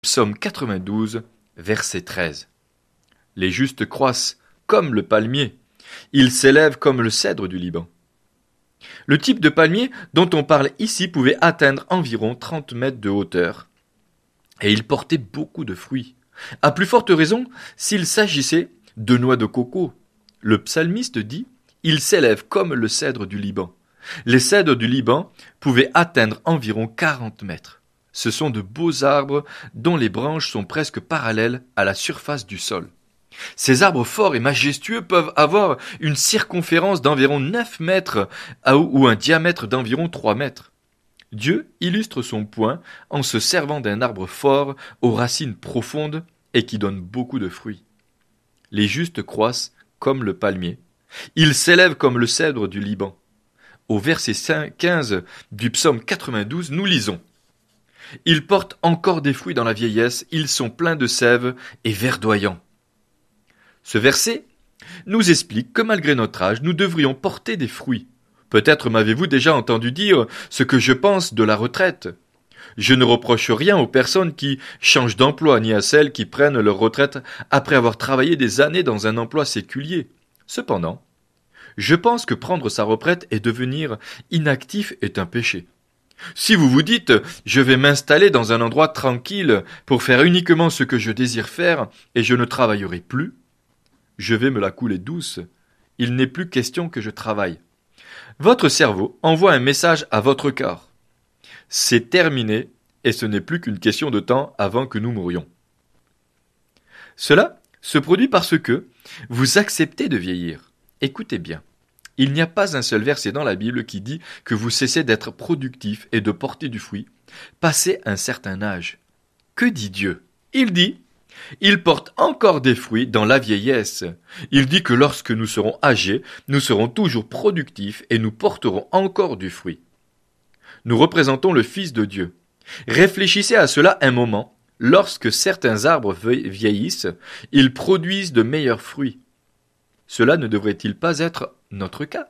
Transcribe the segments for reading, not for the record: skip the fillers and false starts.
Psaume 92, verset 13. Les justes croissent comme le palmier, ils s'élèvent comme le cèdre du Liban. Le type de palmier dont on parle ici pouvait atteindre environ 30 mètres de hauteur, et il portait beaucoup de fruits. À plus forte raison s'il s'agissait de noix de coco. Le psalmiste dit « Il s'élève comme le cèdre du Liban ». Les cèdres du Liban pouvaient atteindre environ 40 mètres. Ce sont de beaux arbres dont les branches sont presque parallèles à la surface du sol. Ces arbres forts et majestueux peuvent avoir une circonférence d'environ 9 mètres ou un diamètre d'environ 3 mètres. Dieu illustre son point en se servant d'un arbre fort aux racines profondes et qui donne beaucoup de fruits. Les justes croissent comme le palmier. Ils s'élèvent comme le cèdre du Liban. Au verset 15 du psaume 92, nous lisons « Ils portent encore des fruits dans la vieillesse, ils sont pleins de sève et verdoyants. » Ce verset nous explique que malgré notre âge, nous devrions porter des fruits. Peut-être m'avez-vous déjà entendu dire ce que je pense de la retraite. Je ne reproche rien aux personnes qui changent d'emploi, ni à celles qui prennent leur retraite après avoir travaillé des années dans un emploi séculier. Cependant, je pense que prendre sa retraite et devenir inactif est un péché. Si vous vous dites « je vais m'installer dans un endroit tranquille pour faire uniquement ce que je désire faire et je ne travaillerai plus », je vais me la couler douce. Il n'est plus question que je travaille. Votre cerveau envoie un message à votre corps. C'est terminé et ce n'est plus qu'une question de temps avant que nous mourions. Cela se produit parce que vous acceptez de vieillir. Écoutez bien. Il n'y a pas un seul verset dans la Bible qui dit que vous cessez d'être productif et de porter du fruit, passé un certain âge. Que dit Dieu ? Il dit « Il porte encore des fruits dans la vieillesse ». Il dit que lorsque nous serons âgés, nous serons toujours productifs et nous porterons encore du fruit. Nous représentons le Fils de Dieu. Réfléchissez à cela un moment. Lorsque certains arbres vieillissent, ils produisent de meilleurs fruits. Cela ne devrait-il pas être notre cas?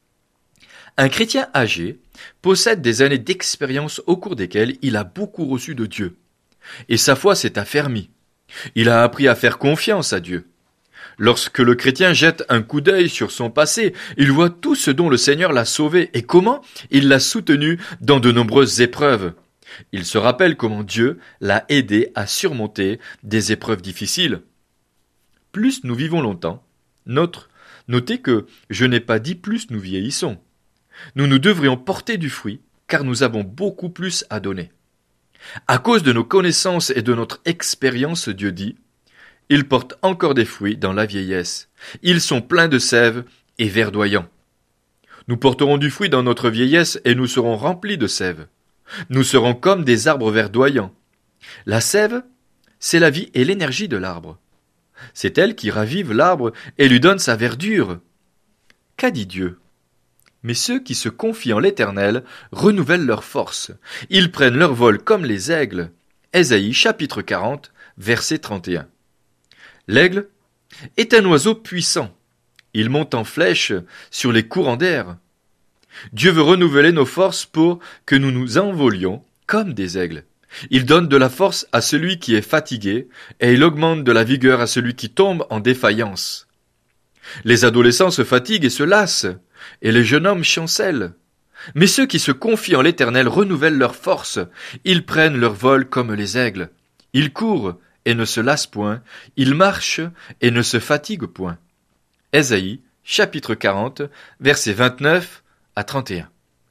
Un chrétien âgé possède des années d'expérience au cours desquelles il a beaucoup reçu de Dieu. Et sa foi s'est affermie. Il a appris à faire confiance à Dieu. Lorsque le chrétien jette un coup d'œil sur son passé, il voit tout ce dont le Seigneur l'a sauvé et comment il l'a soutenu dans de nombreuses épreuves. Il se rappelle comment Dieu l'a aidé à surmonter des épreuves difficiles. Plus nous vivons longtemps, notez que je n'ai pas dit plus nous vieillissons. Nous devrions porter du fruit, car nous avons beaucoup plus à donner. À cause de nos connaissances et de notre expérience, Dieu dit, « Ils portent encore des fruits dans la vieillesse. Ils sont pleins de sève et verdoyants. » Nous porterons du fruit dans notre vieillesse et nous serons remplis de sève. Nous serons comme des arbres verdoyants. La sève, c'est la vie et l'énergie de l'arbre. C'est elle qui ravive l'arbre et lui donne sa verdure. Qu'a dit Dieu ? Mais ceux qui se confient en l'Éternel renouvellent leur force. Ils prennent leur vol comme les aigles. Ésaïe chapitre 40, verset 31. L'aigle est un oiseau puissant. Il monte en flèche sur les courants d'air. Dieu veut renouveler nos forces pour que nous nous envolions comme des aigles. Il donne de la force à celui qui est fatigué et il augmente de la vigueur à celui qui tombe en défaillance. Les adolescents se fatiguent et se lassent, et les jeunes hommes chancellent. Mais ceux qui se confient en l'Éternel renouvellent leur force. Ils prennent leur vol comme les aigles. Ils courent et ne se lassent point. Ils marchent et ne se fatiguent point. Ésaïe, chapitre 40, versets 29 à 31.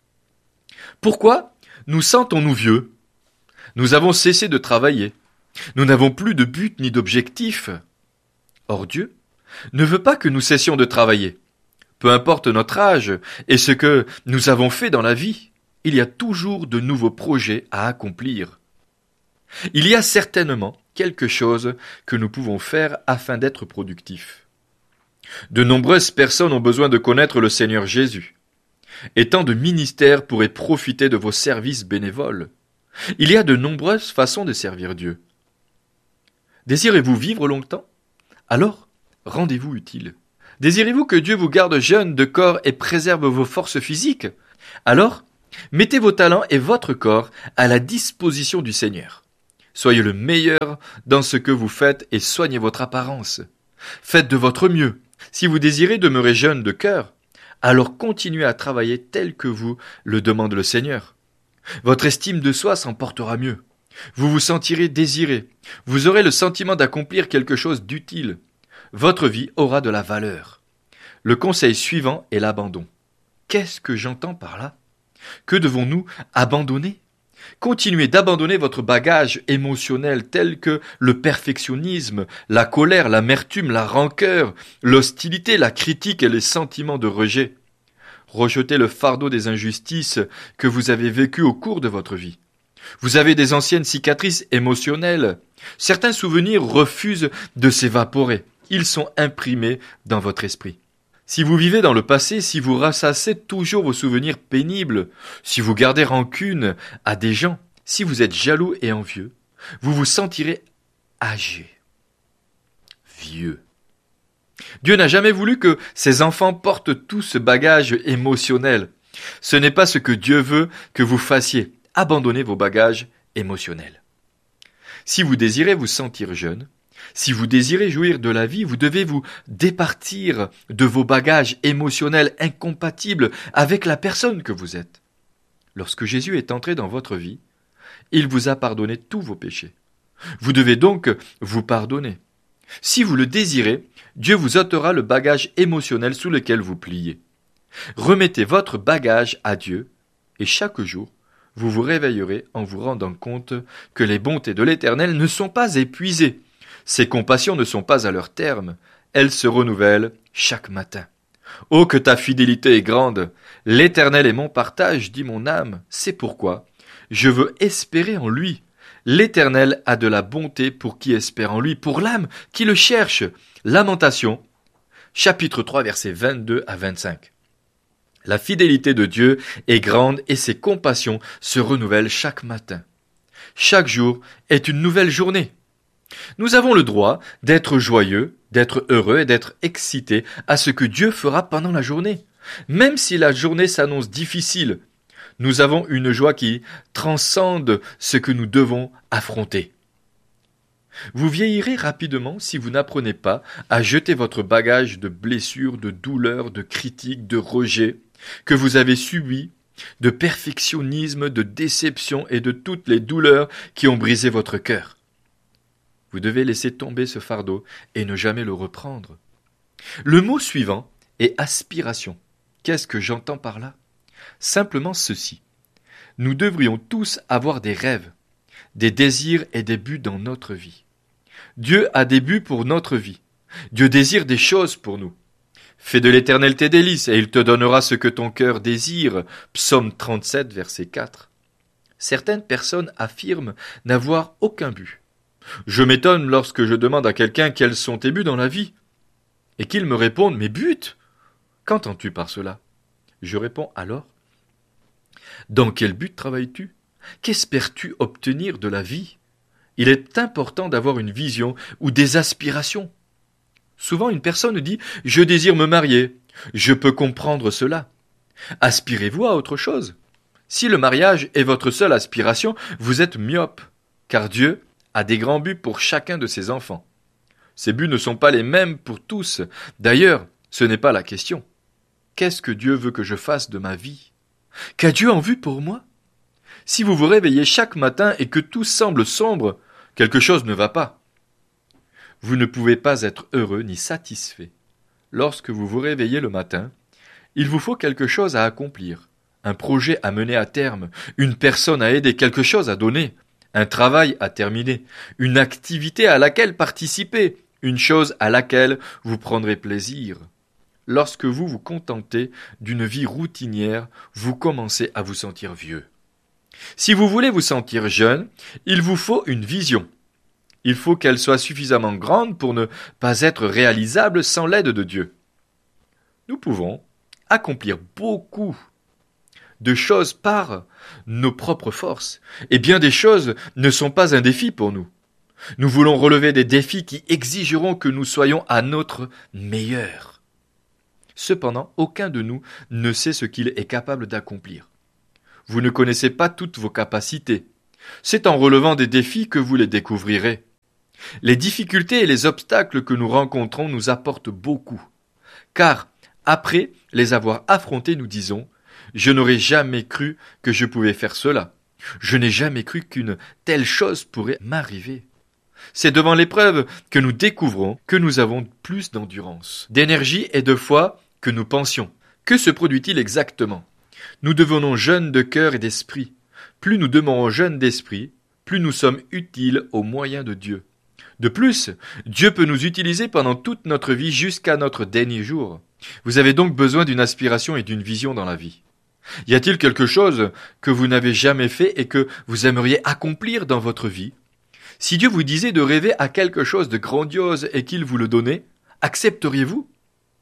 Pourquoi nous sentons-nous vieux ? Nous avons cessé de travailler. Nous n'avons plus de but ni d'objectif. Or Dieu ne veut pas que nous cessions de travailler. Peu importe notre âge et ce que nous avons fait dans la vie, il y a toujours de nouveaux projets à accomplir. Il y a certainement quelque chose que nous pouvons faire afin d'être productifs. De nombreuses personnes ont besoin de connaître le Seigneur Jésus. Et tant de ministères pourraient profiter de vos services bénévoles. Il y a de nombreuses façons de servir Dieu. Désirez-vous vivre longtemps ? Alors, rendez-vous utile. Désirez-vous que Dieu vous garde jeune de corps et préserve vos forces physiques ? Alors, mettez vos talents et votre corps à la disposition du Seigneur. Soyez le meilleur dans ce que vous faites et soignez votre apparence. Faites de votre mieux. Si vous désirez demeurer jeune de cœur, alors continuez à travailler tel que vous le demande le Seigneur. Votre estime de soi s'en portera mieux. Vous vous sentirez désiré. Vous aurez le sentiment d'accomplir quelque chose d'utile. Votre vie aura de la valeur. Le conseil suivant est l'abandon. Qu'est-ce que j'entends par là? Que devons-nous abandonner? Continuez d'abandonner votre bagage émotionnel tel que le perfectionnisme, la colère, l'amertume, la rancœur, l'hostilité, la critique et les sentiments de rejet. Rejetez le fardeau des injustices que vous avez vécues au cours de votre vie. Vous avez des anciennes cicatrices émotionnelles. Certains souvenirs refusent de s'évaporer. Ils sont imprimés dans votre esprit. Si vous vivez dans le passé, si vous ressassez toujours vos souvenirs pénibles, si vous gardez rancune à des gens, si vous êtes jaloux et envieux, vous vous sentirez âgé, vieux. Dieu n'a jamais voulu que ses enfants portent tout ce bagage émotionnel. Ce n'est pas ce que Dieu veut que vous fassiez. Abandonnez vos bagages émotionnels. Si vous désirez vous sentir jeune, si vous désirez jouir de la vie, vous devez vous départir de vos bagages émotionnels incompatibles avec la personne que vous êtes. Lorsque Jésus est entré dans votre vie, il vous a pardonné tous vos péchés. Vous devez donc vous pardonner. Si vous le désirez, Dieu vous ôtera le bagage émotionnel sous lequel vous pliez. Remettez votre bagage à Dieu et chaque jour, vous vous réveillerez en vous rendant compte que les bontés de l'Éternel ne sont pas épuisées. Ses compassions ne sont pas à leur terme, elles se renouvellent chaque matin. Oh, que ta fidélité est grande! L'Éternel est mon partage, dit mon âme, c'est pourquoi je veux espérer en lui. L'Éternel a de la bonté pour qui espère en lui, pour l'âme qui le cherche. Lamentation, chapitre 3, versets 22 à 25. La fidélité de Dieu est grande et ses compassions se renouvellent chaque matin. Chaque jour est une nouvelle journée. Nous avons le droit d'être joyeux, d'être heureux et d'être excités à ce que Dieu fera pendant la journée. Même si la journée s'annonce difficile, nous avons une joie qui transcende ce que nous devons affronter. Vous vieillirez rapidement si vous n'apprenez pas à jeter votre bagage de blessures, de douleurs, de critiques, de rejets que vous avez subis, de perfectionnisme, de déception et de toutes les douleurs qui ont brisé votre cœur. Vous devez laisser tomber ce fardeau et ne jamais le reprendre. Le mot suivant est aspiration. Qu'est-ce que j'entends par là? Simplement ceci. Nous devrions tous avoir des rêves, des désirs et des buts dans notre vie. Dieu a des buts pour notre vie. Dieu désire des choses pour nous. Fais de l'Éternel tes délices et il te donnera ce que ton cœur désire. Psaume 37, verset 4. Certaines personnes affirment n'avoir aucun but. Je m'étonne lorsque je demande à quelqu'un quels sont tes buts dans la vie, et qu'il me réponde « Mes buts ?» Qu'entends-tu par cela? Je réponds alors « Dans quel but travailles-tu? Qu'espères-tu obtenir de la vie? Il est important d'avoir une vision ou des aspirations. » Souvent une personne dit « Je désire me marier. » Je peux comprendre cela. Aspirez-vous à autre chose? Si le mariage est votre seule aspiration, vous êtes myope, car Dieu a des grands buts pour chacun de ses enfants. Ces buts ne sont pas les mêmes pour tous. D'ailleurs, ce n'est pas la question. Qu'est-ce que Dieu veut que je fasse de ma vie? Qu'a Dieu en vue pour moi? Si vous vous réveillez chaque matin et que tout semble sombre, quelque chose ne va pas. Vous ne pouvez pas être heureux ni satisfait. Lorsque vous vous réveillez le matin, il vous faut quelque chose à accomplir, un projet à mener à terme, une personne à aider, quelque chose à donner, un travail à terminer, une activité à laquelle participer, une chose à laquelle vous prendrez plaisir. Lorsque vous vous contentez d'une vie routinière, vous commencez à vous sentir vieux. Si vous voulez vous sentir jeune, il vous faut une vision. Il faut qu'elle soit suffisamment grande pour ne pas être réalisable sans l'aide de Dieu. Nous pouvons accomplir beaucoup de choses par nos propres forces. Et bien des choses ne sont pas un défi pour nous. Nous voulons relever des défis qui exigeront que nous soyons à notre meilleur. Cependant, aucun de nous ne sait ce qu'il est capable d'accomplir. Vous ne connaissez pas toutes vos capacités. C'est en relevant des défis que vous les découvrirez. Les difficultés et les obstacles que nous rencontrons nous apportent beaucoup. Car, après les avoir affrontés, nous disons « Je n'aurais jamais cru que je pouvais faire cela. Je n'ai jamais cru qu'une telle chose pourrait m'arriver. » C'est devant l'épreuve que nous découvrons que nous avons plus d'endurance, d'énergie et de foi que nous pensions. Que se produit-il exactement? Nous devenons jeunes de cœur et d'esprit. Plus nous demeurons jeunes d'esprit, plus nous sommes utiles aux moyens de Dieu. De plus, Dieu peut nous utiliser pendant toute notre vie jusqu'à notre dernier jour. Vous avez donc besoin d'une aspiration et d'une vision dans la vie. Y a-t-il quelque chose que vous n'avez jamais fait et que vous aimeriez accomplir dans votre vie? Si Dieu vous disait de rêver à quelque chose de grandiose et qu'il vous le donnait, accepteriez-vous?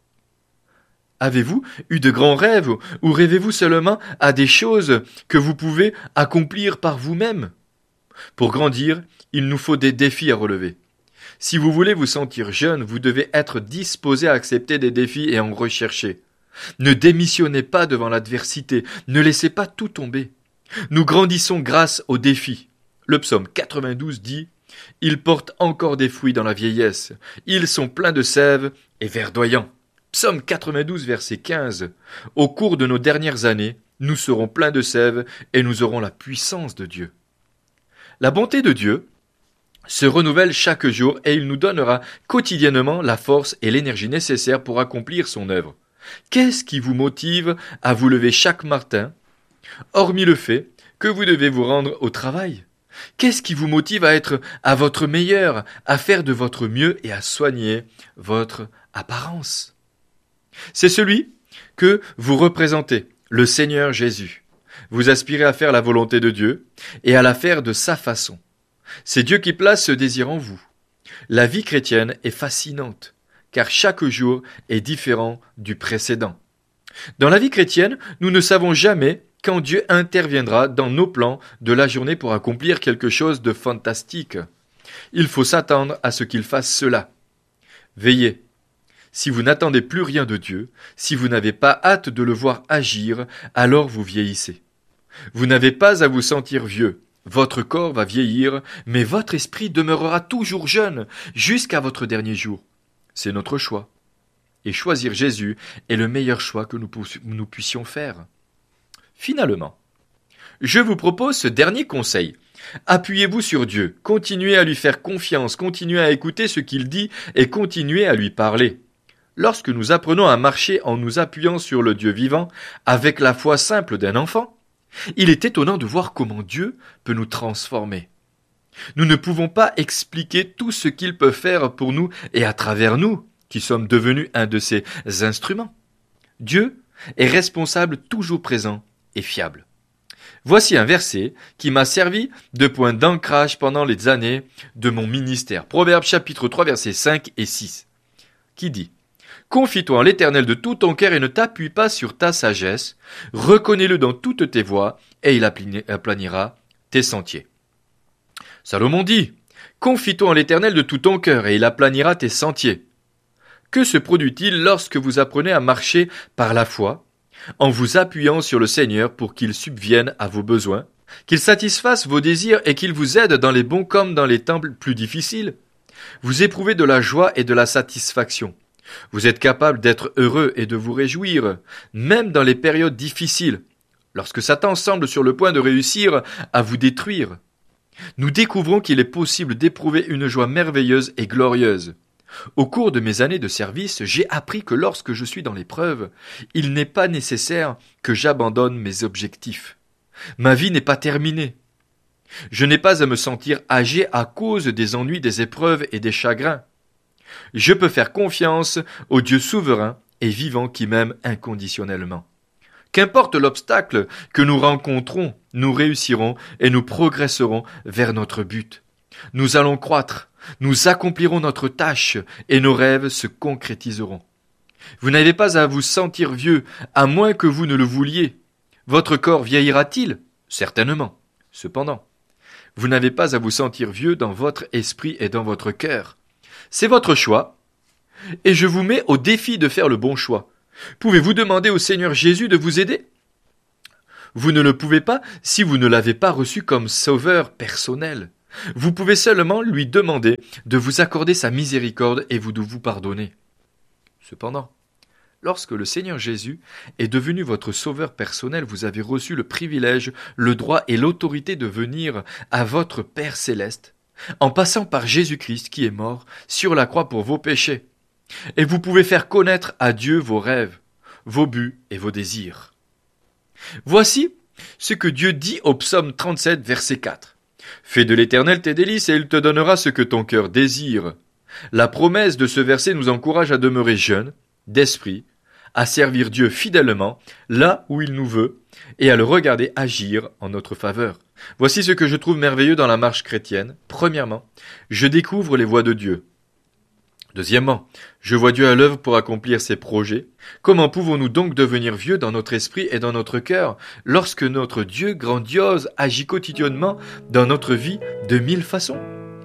Avez-vous eu de grands rêves ou rêvez-vous seulement à des choses que vous pouvez accomplir par vous-même? Pour grandir, il nous faut des défis à relever. Si vous voulez vous sentir jeune, vous devez être disposé à accepter des défis et en rechercher. Ne démissionnez pas devant l'adversité, ne laissez pas tout tomber. Nous grandissons grâce aux défis. Le psaume 92 dit « Ils portent encore des fruits dans la vieillesse, ils sont pleins de sève et verdoyants. » Psaume 92, verset 15. Au cours de nos dernières années, nous serons pleins de sève et nous aurons la puissance de Dieu. La bonté de Dieu se renouvelle chaque jour et il nous donnera quotidiennement la force et l'énergie nécessaires pour accomplir son œuvre. Qu'est-ce qui vous motive à vous lever chaque matin, hormis le fait que vous devez vous rendre au travail? Qu'est-ce qui vous motive à être à votre meilleur, à faire de votre mieux et à soigner votre apparence? C'est celui que vous représentez, le Seigneur Jésus. Vous aspirez à faire la volonté de Dieu et à la faire de sa façon. C'est Dieu qui place ce désir en vous. La vie chrétienne est fascinante, car chaque jour est différent du précédent. Dans la vie chrétienne, nous ne savons jamais quand Dieu interviendra dans nos plans de la journée pour accomplir quelque chose de fantastique. Il faut s'attendre à ce qu'il fasse cela. Veillez. Si vous n'attendez plus rien de Dieu, si vous n'avez pas hâte de le voir agir, alors vous vieillissez. Vous n'avez pas à vous sentir vieux. Votre corps va vieillir, mais votre esprit demeurera toujours jeune jusqu'à votre dernier jour. C'est notre choix. Et choisir Jésus est le meilleur choix que nous puissions faire. Finalement, je vous propose ce dernier conseil. Appuyez-vous sur Dieu, continuez à lui faire confiance, continuez à écouter ce qu'il dit et continuez à lui parler. Lorsque nous apprenons à marcher en nous appuyant sur le Dieu vivant, avec la foi simple d'un enfant, il est étonnant de voir comment Dieu peut nous transformer. Nous ne pouvons pas expliquer tout ce qu'il peut faire pour nous et à travers nous, qui sommes devenus un de ses instruments. Dieu est responsable, toujours présent et fiable. Voici un verset qui m'a servi de point d'ancrage pendant les années de mon ministère. Proverbes chapitre 3 versets 5 et 6, qui dit « Confie-toi en l'Éternel de tout ton cœur et ne t'appuie pas sur ta sagesse. Reconnais-le dans toutes tes voies et il aplanira tes sentiers. » Salomon dit « Confie-toi en l'Éternel de tout ton cœur et il aplanira tes sentiers. » Que se produit-il lorsque vous apprenez à marcher par la foi, en vous appuyant sur le Seigneur pour qu'il subvienne à vos besoins, qu'il satisfasse vos désirs et qu'il vous aide dans les bons comme dans les temps plus difficiles? Vous éprouvez de la joie et de la satisfaction. Vous êtes capable d'être heureux et de vous réjouir, même dans les périodes difficiles, lorsque Satan semble sur le point de réussir à vous détruire. Nous découvrons qu'il est possible d'éprouver une joie merveilleuse et glorieuse. Au cours de mes années de service, j'ai appris que lorsque je suis dans l'épreuve, il n'est pas nécessaire que j'abandonne mes objectifs. Ma vie n'est pas terminée. Je n'ai pas à me sentir âgé à cause des ennuis des épreuves et des chagrins. Je peux faire confiance au Dieu souverain et vivant qui m'aime inconditionnellement. Qu'importe l'obstacle que nous rencontrons, nous réussirons et nous progresserons vers notre but. Nous allons croître, nous accomplirons notre tâche et nos rêves se concrétiseront. Vous n'avez pas à vous sentir vieux, à moins que vous ne le vouliez. Votre corps vieillira-t-il? Certainement. Cependant, vous n'avez pas à vous sentir vieux dans votre esprit et dans votre cœur. C'est votre choix, et je vous mets au défi de faire le bon choix. Pouvez-vous demander au Seigneur Jésus de vous aider? Vous ne le pouvez pas si vous ne l'avez pas reçu comme sauveur personnel. Vous pouvez seulement lui demander de vous accorder sa miséricorde et de vous pardonner. Cependant, lorsque le Seigneur Jésus est devenu votre sauveur personnel, vous avez reçu le privilège, le droit et l'autorité de venir à votre Père céleste, en passant par Jésus-Christ qui est mort sur la croix pour vos péchés. Et vous pouvez faire connaître à Dieu vos rêves, vos buts et vos désirs. Voici ce que Dieu dit au psaume 37, verset 4. Fais de l'Éternel tes délices et il te donnera ce que ton cœur désire. La promesse de ce verset nous encourage à demeurer jeunes, d'esprit, à servir Dieu fidèlement là où il nous veut et à le regarder agir en notre faveur. Voici ce que je trouve merveilleux dans la marche chrétienne. Premièrement, je découvre les voies de Dieu. Deuxièmement, je vois Dieu à l'œuvre pour accomplir ses projets. Comment pouvons-nous donc devenir vieux dans notre esprit et dans notre cœur lorsque notre Dieu grandiose agit quotidiennement dans notre vie de 1000 façons?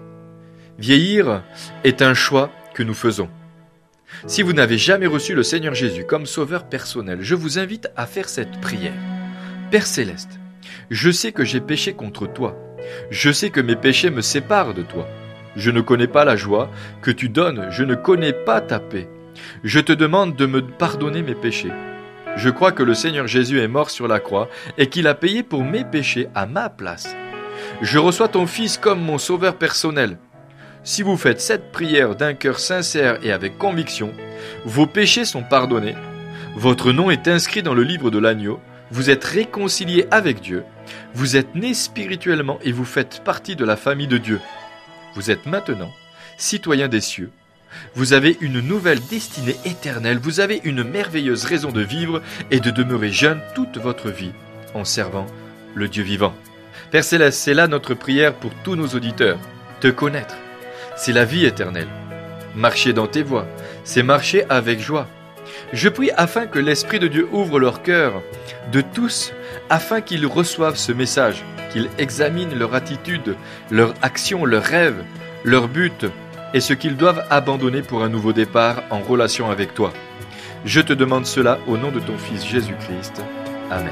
Vieillir est un choix que nous faisons. Si vous n'avez jamais reçu le Seigneur Jésus comme sauveur personnel, je vous invite à faire cette prière. Père céleste, je sais que j'ai péché contre toi. Je sais que mes péchés me séparent de toi. Je ne connais pas la joie que tu donnes, je ne connais pas ta paix. Je te demande de me pardonner mes péchés. Je crois que le Seigneur Jésus est mort sur la croix et qu'il a payé pour mes péchés à ma place. Je reçois ton Fils comme mon sauveur personnel. Si vous faites cette prière d'un cœur sincère et avec conviction, vos péchés sont pardonnés, votre nom est inscrit dans le livre de l'agneau, vous êtes réconciliés avec Dieu, vous êtes nés spirituellement et vous faites partie de la famille de Dieu. Vous êtes maintenant citoyen des cieux. Vous avez une nouvelle destinée éternelle. Vous avez une merveilleuse raison de vivre et de demeurer jeune toute votre vie en servant le Dieu vivant. Père Céleste, c'est là notre prière pour tous nos auditeurs. Te connaître, c'est la vie éternelle. Marcher dans tes voies, c'est marcher avec joie. Je prie afin que l'Esprit de Dieu ouvre leur cœur de tous, afin qu'ils reçoivent ce message, qu'ils examinent leur attitude, leur action, leurs rêves, leur but et ce qu'ils doivent abandonner pour un nouveau départ en relation avec toi. Je te demande cela au nom de ton Fils Jésus-Christ. Amen.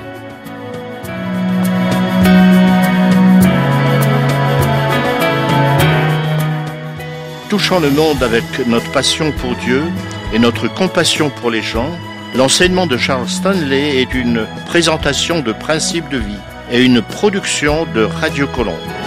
Touchant le monde avec notre passion pour Dieu et notre compassion pour les gens, l'enseignement de Charles Stanley est une présentation de principes de vie et une production de Radio Colombe.